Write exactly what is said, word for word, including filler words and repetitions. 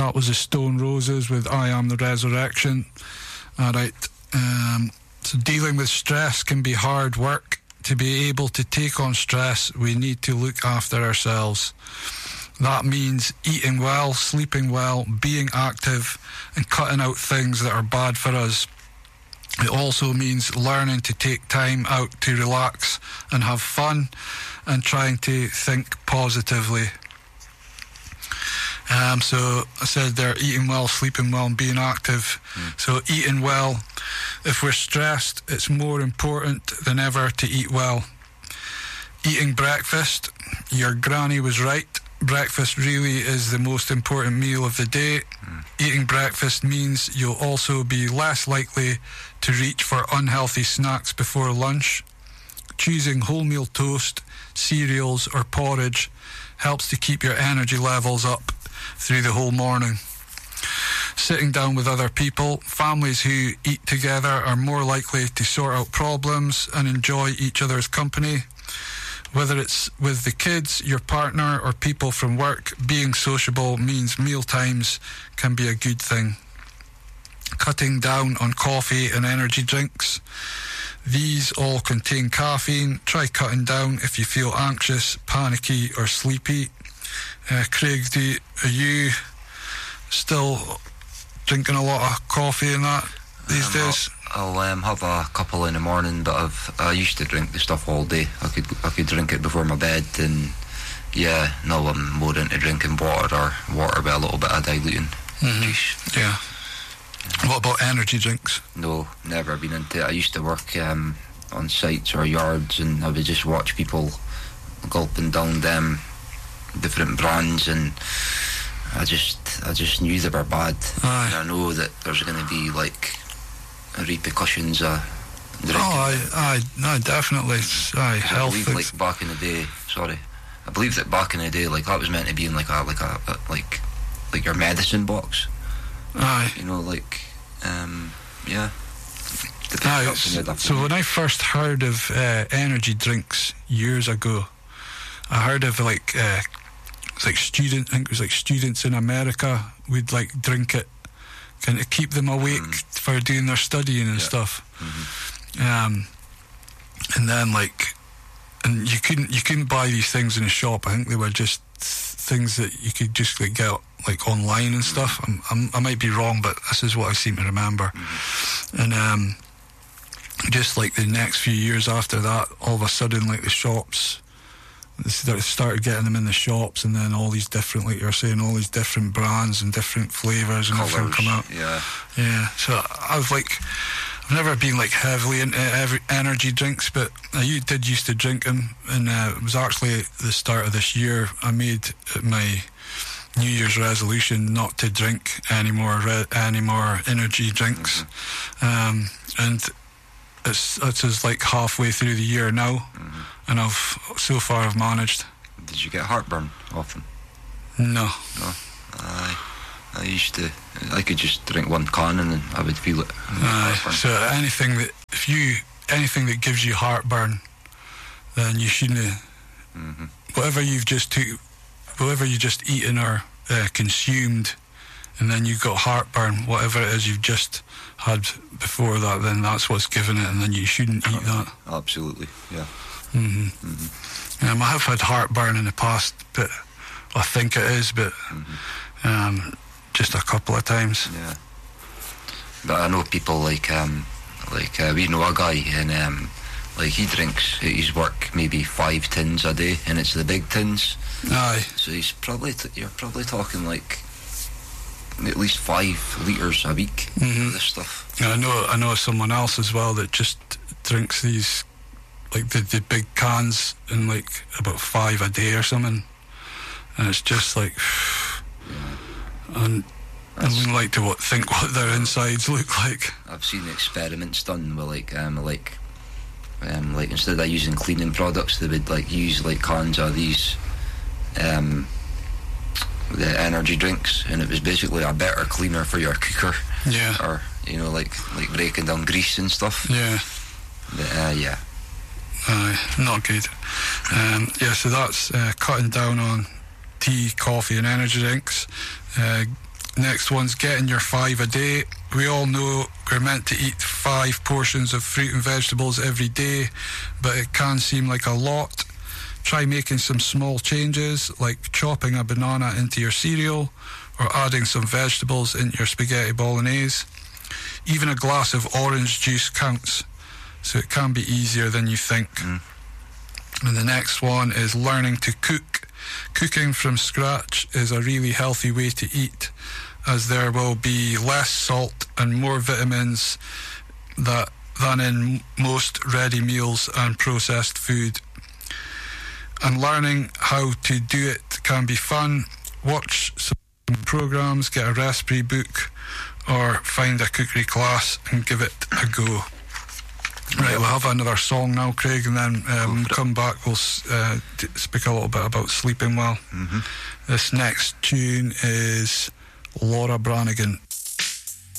That was the Stone Roses with I Am the Resurrection. Alright, um, so dealing with stress can be hard work. To be able to take on stress, we need to look after ourselves. That means eating well, sleeping well, being active, and cutting out things that are bad for us. It also means learning to take time out to relax and have fun, and trying to think positively. Um, so I said they're eating well, sleeping well, and being active. Mm. So eating well, if we're stressed, it's more important than ever to eat well. Eating breakfast, your granny was right. Breakfast really is the most important meal of the day. Mm. Eating breakfast means you'll also be less likely to reach for unhealthy snacks before lunch. Choosing wholemeal toast, cereals, or porridge helps to keep your energy levels up through the whole morning. Sitting down with other people, families who eat together are more likely to sort out problems and enjoy each other's company. Whether it's with the kids, your partner, or people from work, being sociable means meal times can be a good thing. Cutting down on coffee and energy drinks. These all contain caffeine. Try cutting down if you feel anxious, panicky, or sleepy. Uh, Craig, do you, are you still drinking a lot of coffee and that these um, days? I'll, I'll um, have a couple in the morning, but I've I used to drink the stuff all day. I could I could drink it before my bed, and yeah, now I'm more into drinking water or water with a little bit of diluting mm-hmm. juice. Yeah. What about energy drinks? No, never been into it. I used to work um, on sites or yards, and I would just watch people gulping down them different brands, and I just I just knew they were bad. Aye. And I know that there's going to be like repercussions of drinking. Oh, aye, aye, no, definitely. Aye, I health believe, things. like back in the day, sorry, I believe that back in the day, like that was meant to be in like a like a, a like like your medicine box. Aye. You know, like um, yeah. Aye. So, so when I first heard of uh, energy drinks years ago, I heard of like uh, it's like student. I think it was like students in America would like drink it, kind of keep them awake mm. for doing their studying and yeah. stuff. Mm-hmm. Um, and then like, and you couldn't you couldn't buy these things in a shop. I think they were just things that you could just like get like online and stuff. Mm-hmm. I'm, I'm, I might be wrong, but this is what I seem to remember. Mm-hmm. And um, just like the next few years after that, all of a sudden, like the shops. They started getting them in the shops, and then all these different, like you're saying, all these different brands and different flavours and everything come out. Yeah, yeah. So I've like, I've never been like heavily into every energy drinks, but I did used to drink them, and uh, it was actually at the start of this year I made my New Year's resolution not to drink any more re- any more energy drinks, mm-hmm. um, and it's it's just like halfway through the year now. Mm-hmm. And I've so far I've managed. Did you get heartburn often? No. No. I I used to. I could just drink one can and then I would feel it. Uh, so anything that if you anything that gives you heartburn, then you shouldn't. Mm-hmm. Whatever you've just took, whatever you just eaten or uh, consumed, and then you got heartburn. Whatever it is you've just had before that, then that's what's given it, and then you shouldn't eat that. Absolutely. Yeah. Mm-hmm. Mm-hmm. Um, I have had heartburn in the past, but I think it is, but mm-hmm. um, just a couple of times. Yeah. But I know people like um, like uh, we know a guy, and um, like he drinks at his work maybe five tins a day, and it's the big tins. Aye. So he's probably t- you're probably talking like at least five litres a week mm-hmm. of this stuff. And I know I know someone else as well that just drinks these. Like the, the big cans and like about five a day or something, and it's just like, and I wouldn't like to what, think what their insides look like. I've seen experiments done with like um like um like instead of using cleaning products, they would like use like cans of these um the energy drinks, and it was basically a better cleaner for your cooker. Yeah. Or you know like like breaking down grease and stuff. Yeah. But, uh, yeah. Aye, not good. Um, yeah, so that's uh, cutting down on tea, coffee and energy drinks. Uh, Next one's getting your five a day. We all know we're meant to eat five portions of fruit and vegetables every day, but it can seem like a lot. Try making some small changes, like chopping a banana into your cereal or adding some vegetables into your spaghetti bolognese. Even a glass of orange juice counts, so it can be easier than you think. Mm. And the next one is learning to cook. Cooking from scratch is a really healthy way to eat, as there will be less salt and more vitamins that, than in most ready meals and processed food. And learning how to do it can be fun. Watch some programs, get a recipe book, or find a cookery class and give it a go. Right, we'll have another song now, Craig, and then um, come back, we'll uh, t- speak a little bit about sleeping well. Mm-hmm. This next tune is Laura Branigan.